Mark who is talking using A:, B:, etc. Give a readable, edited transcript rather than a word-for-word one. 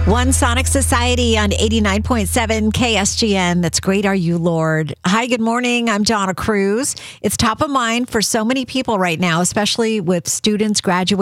A: One Sonic Society on 89.7 KSGN. That's Great Are You, Lord. Hi, good morning. I'm Donna Cruz. It's top of mind for so many people right now, especially with students graduating